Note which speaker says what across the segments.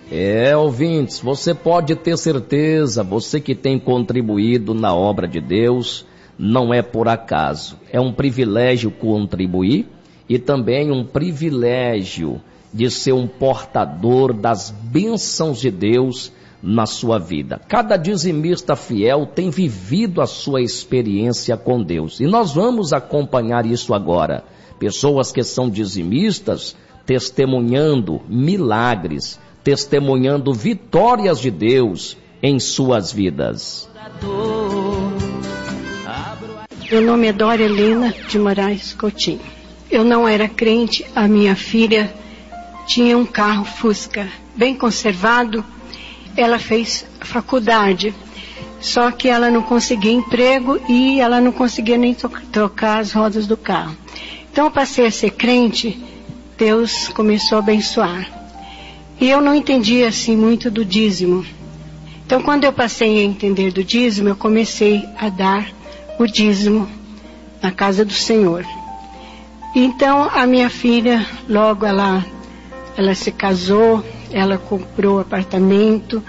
Speaker 1: Ouvintes, você pode ter certeza, você que tem contribuído na obra de Deus, não é por acaso. É um privilégio contribuir e também um privilégio de ser um portador das bênçãos de Deus na sua vida. Cada dizimista fiel tem vivido a sua experiência com Deus. E nós vamos acompanhar isso agora. Pessoas que são dizimistas testemunhando milagres, testemunhando vitórias de Deus em suas vidas.
Speaker 2: Meu nome é Dória Helena de Moraes Coutinho. Eu não era crente, a minha filha tinha um carro Fusca bem conservado. Ela fez faculdade, só que ela não conseguia emprego e ela não conseguia nem trocar as rodas do carro. Então eu passei a ser crente, Deus começou a abençoar. E eu não entendia assim muito do dízimo. Então quando eu passei a entender do dízimo, eu comecei a dar o dízimo na casa do Senhor. Então a minha filha, logo ela se casou, ela comprou apartamento,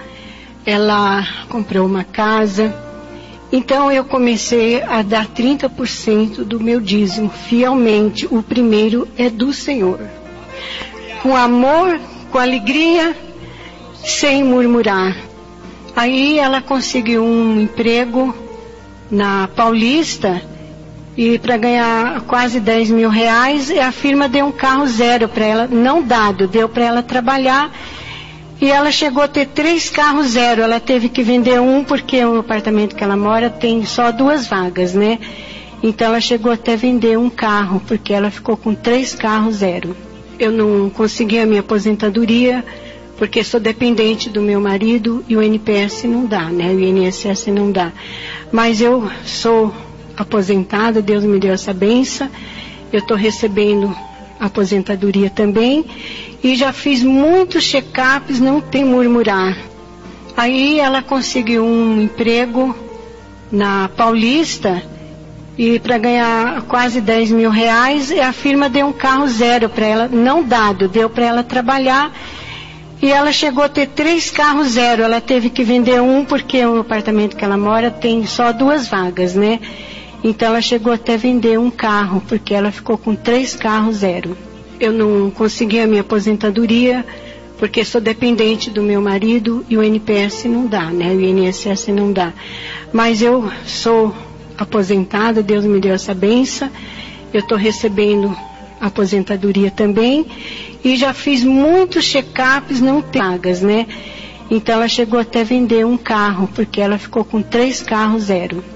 Speaker 2: ela comprou uma casa. Então eu comecei a dar 30% do meu dízimo, fielmente. O primeiro é do Senhor. Com amor, com alegria, sem murmurar. Aí ela conseguiu um emprego na Paulista, e para ganhar quase 10 mil reais, a firma deu um carro zero para ela, não dado, deu para ela trabalhar, e ela chegou a ter 3 carros zero. Ela teve que vender um, porque o apartamento que ela mora tem só 2 vagas, né? Então ela chegou até vender um carro, porque ela ficou com 3 carros zero. Eu não consegui a minha aposentadoria, porque sou dependente do meu marido, e o NPS não dá, né? O INSS não dá. Mas eu sou aposentada, Deus me deu essa benção, eu estou recebendo aposentadoria também, e já fiz muitos check-ups, não tem murmurar. Aí ela conseguiu um emprego na Paulista, e para ganhar quase 10 mil reais, a firma deu um carro zero para ela, não dado, deu para ela trabalhar, e ela chegou a ter 3 carros zero. Ela teve que vender um, porque o apartamento que ela mora tem só 2 vagas, né? Então ela chegou até vender um carro, porque ela ficou com 3 carros zero. Eu não consegui a minha aposentadoria, porque sou dependente do meu marido, e o NPS não dá, né? O INSS não dá. Mas eu sou aposentada, Deus me deu essa benção, eu estou recebendo aposentadoria também, e já fiz muitos check-ups, não tem vagas, né? Então ela chegou até vender um carro, porque ela ficou com 3 carros zero.